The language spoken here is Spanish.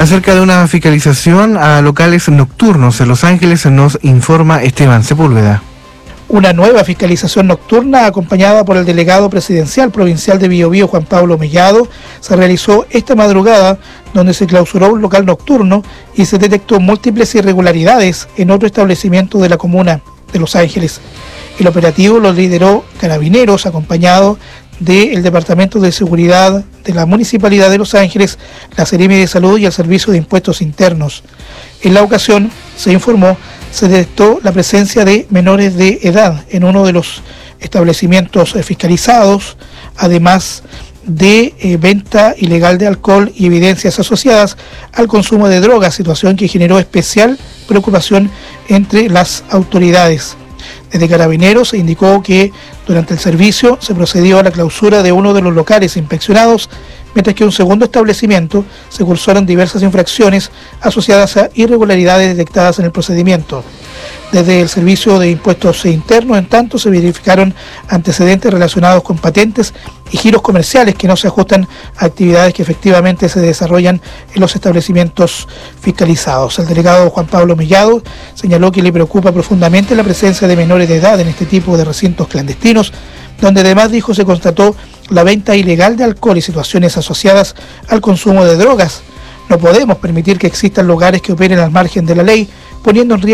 Acerca de una fiscalización a locales nocturnos en Los Ángeles nos informa Esteban Sepúlveda. Una nueva fiscalización nocturna, acompañada por el delegado presidencial provincial de Biobío, Juan Pablo Mellado, se realizó esta madrugada, donde se clausuró un local nocturno y se detectó múltiples irregularidades en otro establecimiento de la comuna de Los Ángeles. El operativo lo lideró Carabineros, acompañado del Departamento de Seguridad de la Municipalidad de Los Ángeles, la Seremi de Salud y el Servicio de Impuestos Internos. En la ocasión, se informó, se detectó la presencia de menores de edad en uno de los establecimientos fiscalizados, además de venta ilegal de alcohol y evidencias asociadas al consumo de drogas, situación que generó especial preocupación entre las autoridades. Desde Carabineros se indicó que durante el servicio se procedió a la clausura de uno de los locales inspeccionados, mientras que en un segundo establecimiento se cursaron diversas infracciones asociadas a irregularidades detectadas en el procedimiento. Desde el Servicio de Impuestos Internos, en tanto, se verificaron antecedentes relacionados con patentes y giros comerciales que no se ajustan a actividades que efectivamente se desarrollan en los establecimientos fiscalizados. El delegado Juan Pablo Mellado señaló que le preocupa profundamente la presencia de menores de edad en este tipo de recintos clandestinos, donde además, dijo, se constató la venta ilegal de alcohol y situaciones asociadas al consumo de drogas. No podemos permitir que existan lugares que operen al margen de la ley, poniendo en riesgo